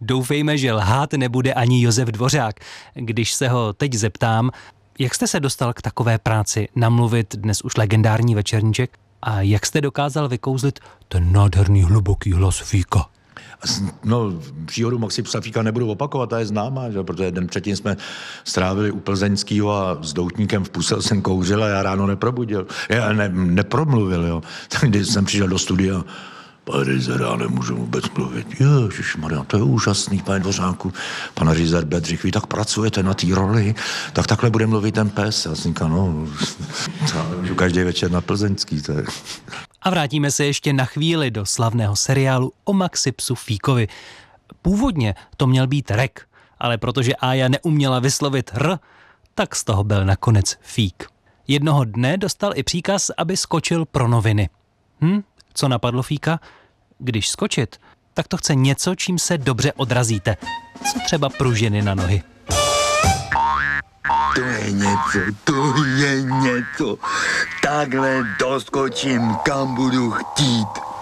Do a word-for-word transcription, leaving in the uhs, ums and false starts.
Doufejme, že lhát nebude ani Josef Dvořák. Když se ho teď zeptám, jak jste se dostal k takové práci namluvit dnes už legendární Večerníček a jak jste dokázal vykouzlit ten nádherný hluboký hlas Fíka? No, příhodu Maxi Psafíka nebudu opakovat, ta je známá, že? Protože den předtím jsme strávili u Plzeňskýho a s doutníkem v puse jsem kouřil a já ráno neprobudil. Já ne, nepromluvil, jo. Tak když jsem přišel do studia, pane Rizere, já nemůžu vůbec mluvit. Ježišmarja, to je úžasný, pane Dvořáku. Pan Rizer Bedřich, vy tak pracujete na té roli, tak takhle bude mluvit ten pes. Já jsem říkal, no, každý večer na Plzeňský, to je... A vrátíme se ještě na chvíli do slavného seriálu o Maxi psu Fíkovi. Původně to měl být Rek, ale protože Ája neuměla vyslovit R, tak z toho byl nakonec Fík. Jednoho dne dostal i příkaz, aby skočil pro noviny. Hm? Co napadlo Fíka? Když skočit, tak to chce něco, čím se dobře odrazíte. Co třeba pružiny na nohy. To je něco, to je něco. Takhle doskočím, kam budu chtít.